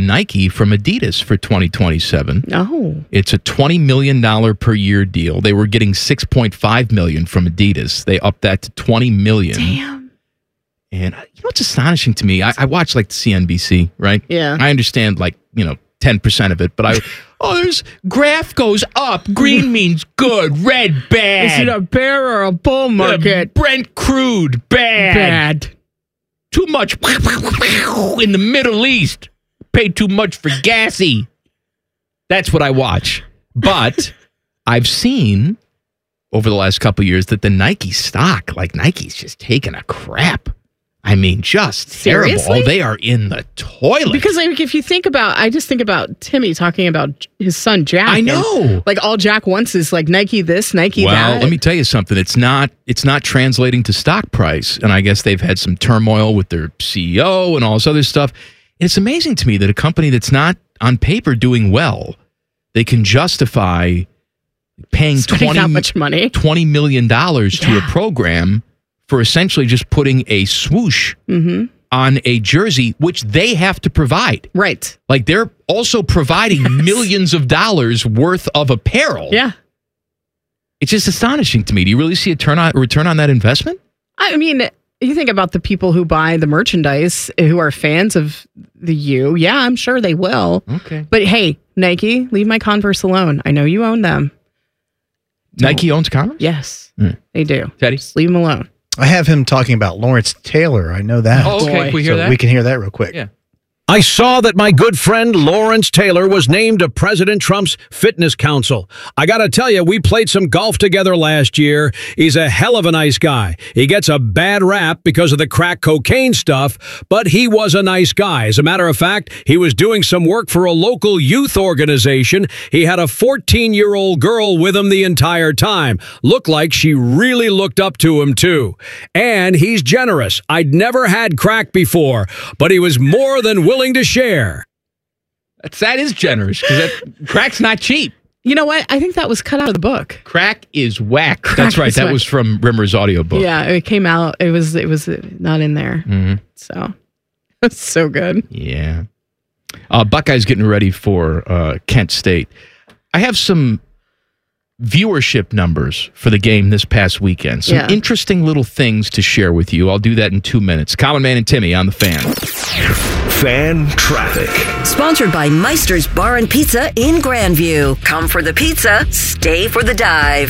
Nike from Adidas for 2027. Oh. It's a $20 million per year deal. They were getting $6.5 million from Adidas. They upped that to $20 million. Damn. And you know what's astonishing to me? I watch like the CNBC, right? Yeah. I understand 10% of it, but there's graph goes up. Green means good. Red, bad. Is it a bear or a bull market? Brent crude, bad. Too much in the Middle East. Paid too much for gassy. That's what I watch. But I've seen over the last couple of years that the Nike stock, Nike's just taking a crap. I mean, just Seriously? terrible. Oh, they are in the toilet. Because if you think about, I just think about Timmy talking about his son Jack. I know. And, all Jack wants is Nike this, Nike that. Well, let me tell you something. It's not translating to stock price. And I guess they've had some turmoil with their CEO and all this other stuff. And it's amazing to me that a company that's not on paper doing well, they can justify paying that much money. $20 million to a program for essentially just putting a swoosh on a jersey, which they have to provide. Right. They're also providing millions of dollars worth of apparel. Yeah. It's just astonishing to me. Do you really see a return on that investment? I mean, you think about the people who buy the merchandise who are fans of the U. Yeah, I'm sure they will. Okay. But hey, Nike, leave my Converse alone. I know you own them. Nike owns Converse? Yes, they do. Teddy? Just leave them alone. I have him talking about Lawrence Taylor. I know that. Oh, okay. Can we hear that? We can hear that real quick. Yeah. I saw that my good friend Lawrence Taylor was named to President Trump's fitness council. I got to tell you, we played some golf together last year. He's a hell of a nice guy. He gets a bad rap because of the crack cocaine stuff, but he was a nice guy. As a matter of fact, he was doing some work for a local youth organization. He had a 14-year-old girl with him the entire time. Looked like she really looked up to him, too. And he's generous. I'd never had crack before, but he was more than willing to share. That is generous because crack's not cheap. You know what? I think that was cut out of the book. Crack is whack. That's right. That was from Rimmer's audiobook. Yeah, it came out. It was not in there. Mm-hmm. So it's so good. Yeah. Buckeyes getting ready for Kent State. I have some viewership numbers for the game this past weekend. Some interesting little things to share with you. I'll do that in 2 minutes. Common Man and Timmy on the Fan. Fan Traffic. Sponsored by Meister's Bar and Pizza in Grandview. Come for the pizza, stay for the dive.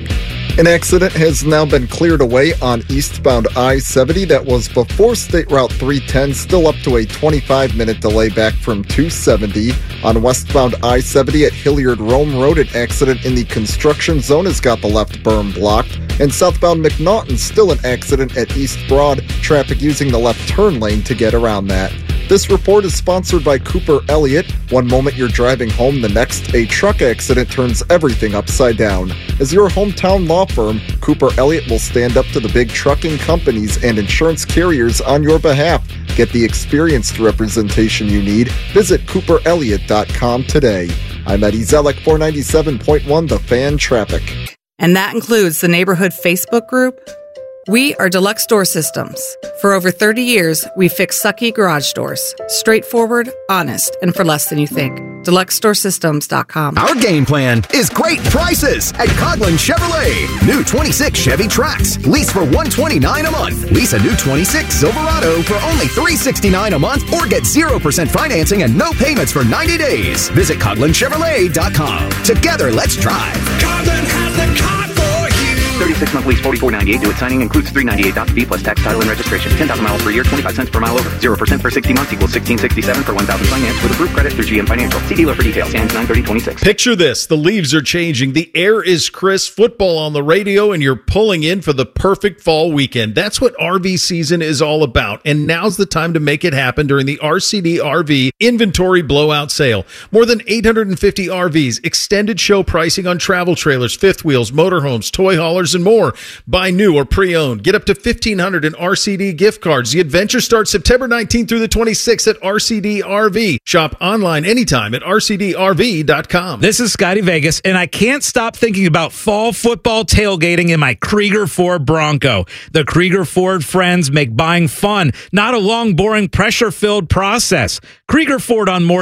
An accident has now been cleared away on eastbound I-70 that was before State Route 310, still up to a 25-minute delay back from 270. On westbound I-70 at Hilliard-Rome Road, an accident in the construction zone has got the left berm blocked. And southbound McNaughton, still an accident at East Broad, traffic using the left turn lane to get around that. This report is sponsored by Cooper Elliott. One moment you're driving home, the next a truck accident turns everything upside down. As your hometown law firm, Cooper Elliott will stand up to the big trucking companies and insurance carriers on your behalf. Get the experienced representation you need. Visit CooperElliott.com today. I'm Eddie Zellick, 497.1 The Fan Traffic. And that includes the neighborhood Facebook group. We are Deluxe Door Systems. For over 30 years, we fix sucky garage doors. Straightforward, honest, and for less than you think. DeluxeDoorSystems.com. Our game plan is great prices at Coghlan Chevrolet. New 26 Chevy Trax. Lease for $129 a month. Lease a new 26 Silverado for only $369 a month or get 0% financing and no payments for 90 days. Visit CoglinChevrolet.com. Together, let's drive. Coghlan has the car for you. 36-month lease, $44.98 due at signing, includes $398.50 plus tax, title, and registration. 10,000 miles per year, 25 cents per mile over. 0% for 60 months equals $16.67 for 1,000 finance with approved credit through GM Financial. See dealer for details. Ends 9/30/26. Picture this. The leaves are changing. The air is crisp. Football on the radio, and you're pulling in for the perfect fall weekend. That's what RV season is all about. And now's the time to make it happen during the RCD RV Inventory Blowout Sale. More than 850 RVs, extended show pricing on travel trailers, fifth wheels, motorhomes, toy haulers, and more. Buy new or pre-owned. Get up to $1,500 in RCD gift cards. The adventure starts September 19th through the 26th at RCD RV. Shop online anytime at RCDRV.com. This is Scotty Vegas, and I can't stop thinking about fall football tailgating in my Krieger Ford Bronco. The Krieger Ford friends make buying fun, not a long, boring, pressure-filled process. Krieger Ford on more